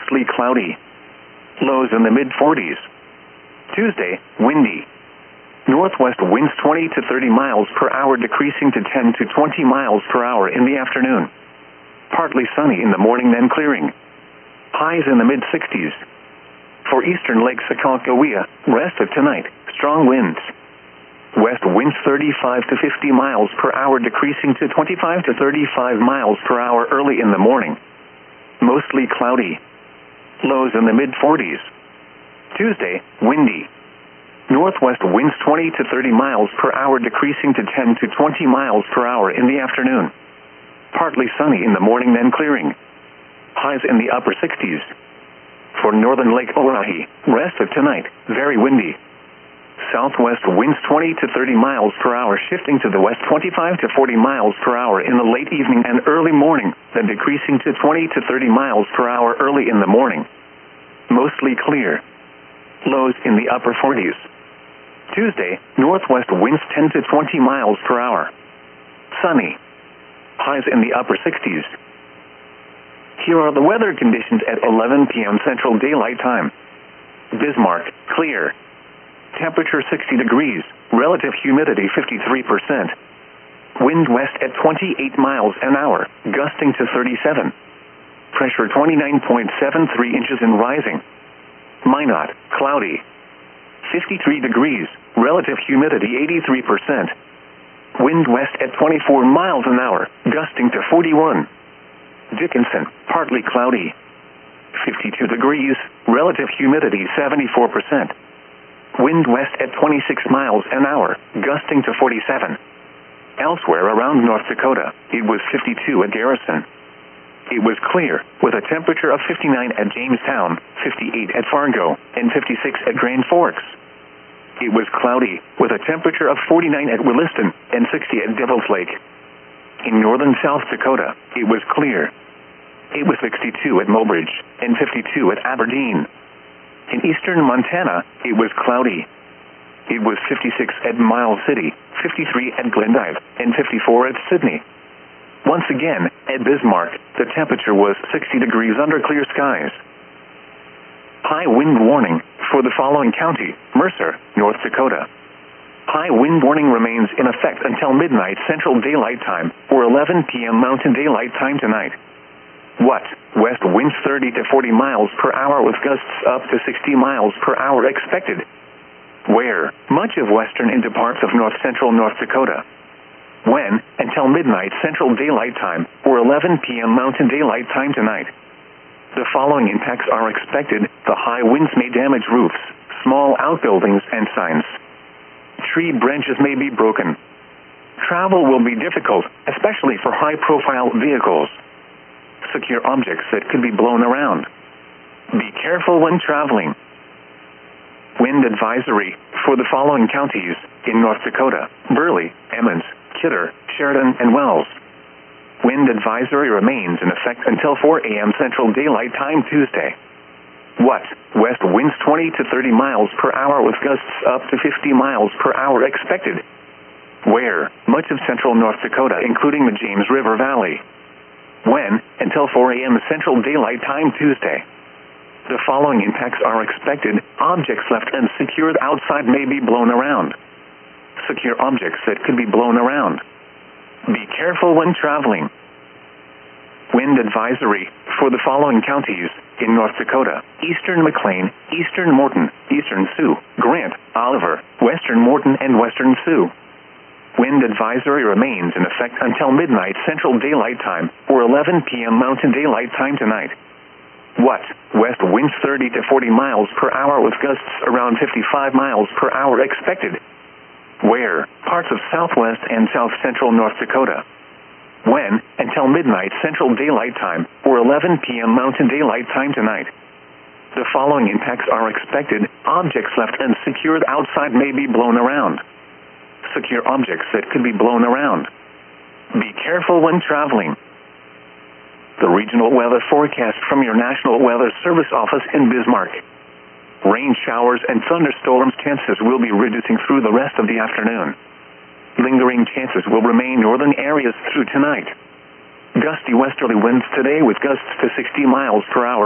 mostly cloudy. Lows in the mid-40s. Tuesday, windy. Northwest winds 20 to 30 miles per hour decreasing to 10 to 20 miles per hour in the afternoon. Partly sunny in the morning then clearing. Highs in the mid-60s. For eastern Lake Sakakawea, rest of tonight, strong winds. West winds 35 to 50 miles per hour decreasing to 25 to 35 miles per hour early in the morning. Mostly cloudy. Lows in the mid-40s. Tuesday, windy. Northwest winds 20 to 30 miles per hour decreasing to 10 to 20 miles per hour in the afternoon. Partly sunny in the morning then clearing. Highs in the upper 60s. For northern Lake Oahe, rest of tonight, very windy. Southwest winds 20 to 30 miles per hour shifting to the west 25 to 40 miles per hour in the late evening and early morning, then decreasing to 20 to 30 miles per hour early in the morning. Mostly clear. Lows in the upper 40s. Tuesday, northwest winds 10 to 20 miles per hour. Sunny. Highs in the upper 60s. Here are the weather conditions at 11 p.m. Central Daylight Time. Bismarck, clear. Temperature 60 degrees, relative humidity 53%. Wind west at 28 miles an hour, gusting to 37. Pressure 29.73 inches and rising. Minot, cloudy. 53 degrees, relative humidity 83%. Wind west at 24 miles an hour, gusting to 41. Dickinson, partly cloudy. 52 degrees, relative humidity 74%. Wind west at 26 miles an hour, gusting to 47. Elsewhere around North Dakota, it was 52 at Garrison. It was clear, with a temperature of 59 at Jamestown, 58 at Fargo, and 56 at Grand Forks. It was cloudy, with a temperature of 49 at Williston, and 60 at Devil's Lake. In northern South Dakota, it was clear. It was 62 at Mobridge, and 52 at Aberdeen. In eastern Montana, it was cloudy. It was 56 at Miles City, 53 at Glendive, and 54 at Sydney. Once again, at Bismarck, the temperature was 60 degrees under clear skies. High wind warning for the following county: Mercer, North Dakota. High wind warning remains in effect until midnight Central Daylight Time, or 11 p.m. Mountain Daylight Time tonight. What? West winds 30 to 40 miles per hour with gusts up to 60 miles per hour expected. Where? Much of western into parts of north-central North Dakota. When? Until midnight Central Daylight Time, or 11 p.m. Mountain Daylight Time tonight. The following impacts are expected. The high winds may damage roofs, small outbuildings, and signs. Tree branches may be broken. Travel will be difficult, especially for high-profile vehicles. Secure objects that could be blown around. Be careful when traveling. Wind advisory for the following counties in North Dakota: Burley, Emmons, Kidder, Sheridan, and Wells. Wind advisory remains in effect until 4 a.m. Central Daylight Time Tuesday. What? West winds 20 to 30 miles per hour with gusts up to 50 miles per hour expected. Where? Much of central North Dakota, including the James River Valley. When? Until 4 a.m. Central Daylight Time Tuesday. The following impacts are expected. Objects left unsecured outside may be blown around. Secure objects that could be blown around. Be careful when traveling. Wind advisory for the following counties in North Dakota: eastern McLean, eastern Morton, eastern Sioux, Grant, Oliver, western Morton, and western Sioux. Wind advisory remains in effect until midnight Central Daylight Time, or 11 p.m. Mountain Daylight Time tonight. What? West winds 30 to 40 miles per hour with gusts around 55 miles per hour expected. Where? Parts of southwest and south-central North Dakota. When? Until midnight Central Daylight Time, or 11 p.m. Mountain Daylight Time tonight. The following impacts are expected. Objects left unsecured outside may be blown around. Secure objects that could be blown around. Be careful when traveling. The regional weather forecast from your National Weather Service office in Bismarck. Rain showers and thunderstorms chances will be reducing through the rest of the afternoon. Lingering chances will remain northern areas through tonight. Gusty westerly winds today with gusts to 60 miles per hour.